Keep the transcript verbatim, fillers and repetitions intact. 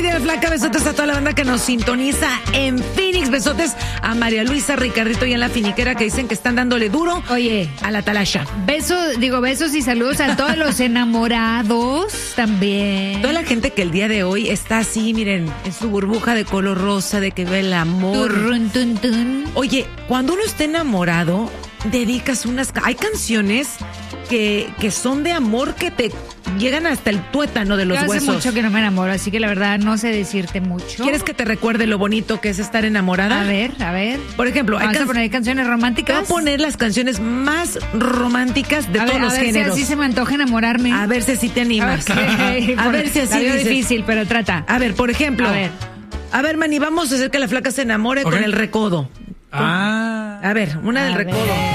De la Flaca, besotes a toda la banda que nos sintoniza en Phoenix, besotes a María Luisa, Ricardito y a la finiquera que dicen que están dándole duro, oye, a la Talasha. Besos, digo besos y saludos a todos los enamorados también. Toda la gente que el día de hoy está así, miren, en su burbuja de color rosa, de que ve el amor. Turrun, tun, tun. Oye, cuando uno está enamorado, dedicas unas... Hay canciones que, que son de amor que te llegan hasta el tuétano de los Yo hace huesos. mucho que no me enamoro, así que la verdad no sé decirte mucho. ¿Quieres que te recuerde lo bonito que es estar enamorada? A ver, a ver. Por ejemplo, hay, ¿Vamos can... a poner canciones Te románticas? voy a poner las canciones más románticas de a todos ver, los a ver géneros. si así se me antoja enamorarme. A ver si así te animas. Okay. A ver si así La veo dices. difícil, pero trata. A ver, por ejemplo. A ver. A ver, Manny, vamos a hacer que la flaca se enamore Okay. con el recodo. Ah. A ver, una del A recodo. ver.